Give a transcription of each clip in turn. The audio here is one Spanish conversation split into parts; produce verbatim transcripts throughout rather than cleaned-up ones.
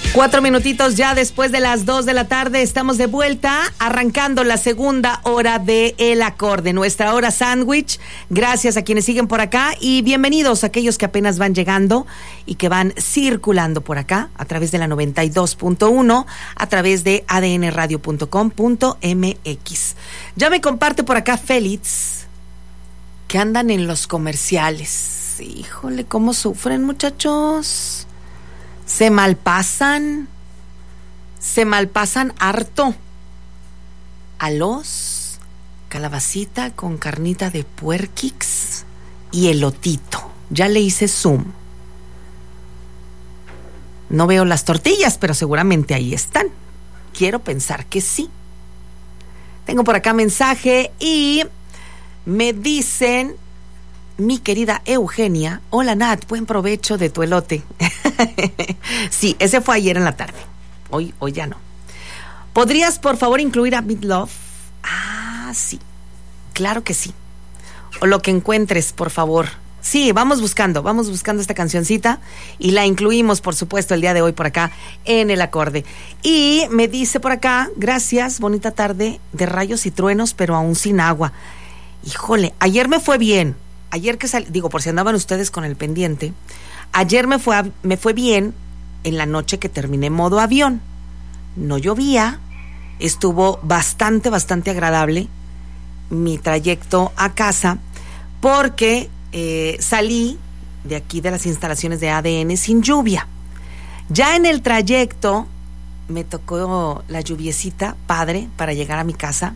Cuatro minutitos ya después de las dos de la tarde, estamos de vuelta, arrancando la segunda hora de El Acorde, nuestra hora sándwich. Gracias a quienes siguen por acá y bienvenidos a aquellos que apenas van llegando y que van circulando por acá a través de la noventa y dos punto uno, a través de a d n radio punto com punto m x. Ya me comparte por acá Félix, que andan en los comerciales. Híjole, cómo sufren, muchachos. Se malpasan, se malpasan harto. Alos, calabacita con carnita de puerquix y elotito. Ya le hice zoom. No veo las tortillas, pero seguramente ahí están. Quiero pensar que sí. Tengo por acá mensaje y me dicen... Mi querida Eugenia, hola Nat, buen provecho de tu elote. Sí, ese fue ayer en la tarde. Hoy, hoy ya no. ¿Podrías por favor incluir a Meat Love? Ah, sí, claro que sí. O lo que encuentres, por favor. Sí, vamos buscando, vamos buscando esta cancioncita y la incluimos, por supuesto, el día de hoy por acá en El Acorde. Y me dice por acá, gracias, bonita tarde de rayos y truenos, pero aún sin agua. Híjole, ayer me fue bien. Ayer que salí, digo, por si andaban ustedes con el pendiente, ayer me fue, a, me fue bien en la noche que terminé modo avión. No llovía, estuvo bastante, bastante agradable mi trayecto a casa, porque eh, salí de aquí de las instalaciones de A D N sin lluvia. Ya en el trayecto me tocó la lluviecita, padre, para llegar a mi casa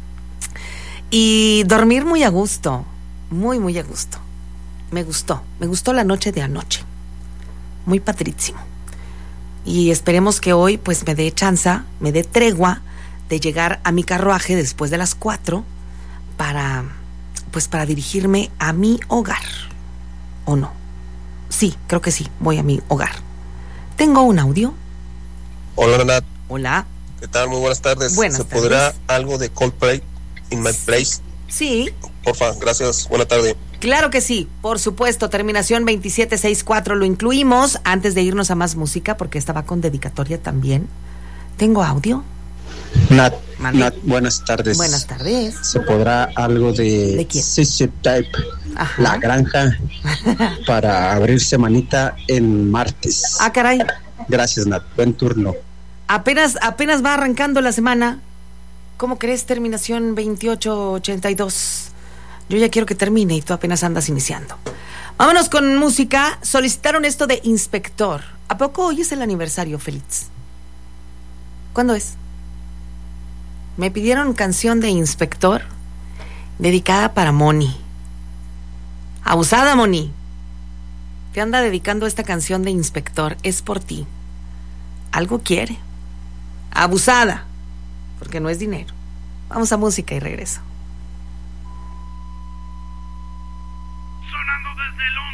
y dormir muy a gusto. Muy, muy a gusto. Me gustó. Me gustó la noche de anoche. Muy padrísimo. Y esperemos que hoy pues me dé chanza, me dé tregua de llegar a mi carruaje después de las cuatro para, pues para dirigirme a mi hogar. ¿O no? Sí, creo que sí. Voy a mi hogar. ¿Tengo un audio? Hola, Nat. Hola. ¿Qué tal? Muy buenas tardes. Buenas ¿Se tardes. podrá algo de Coldplay, In My Place? Sí. Porfa, gracias. Buena tarde. Claro que sí, por supuesto, terminación veintisiete sesenta y cuatro lo incluimos antes de irnos a más música porque estaba con dedicatoria también. ¿Tengo audio? Nat, Mande. Nat, buenas tardes. Buenas tardes. ¿Se podrá algo de, ¿De quién? C C Type, Ajá. La Granja, para abrir semanita en martes? Ah, caray. Gracias, Nat. Buen turno. Apenas, apenas va arrancando la semana. ¿Cómo crees? Terminación veintiocho ochenta y dos. Yo ya quiero que termine y tú apenas andas iniciando. Vámonos con música. Solicitaron esto de Inspector. ¿A poco hoy es el aniversario, Félix? ¿Cuándo es? Me pidieron canción de Inspector dedicada para Moni. Abusada, Moni. Te anda dedicando esta canción de Inspector. Es por ti. Algo quiere. Abusada. Porque no es dinero. Vamos a música y regreso.